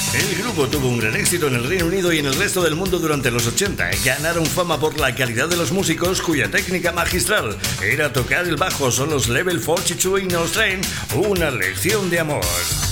El grupo tuvo un gran éxito en el Reino Unido y en el resto del mundo durante los 80. Ganaron fama por la calidad de los músicos, cuya técnica magistral era tocar el bajo. Son los Level 42 y nos traen una lección de amor.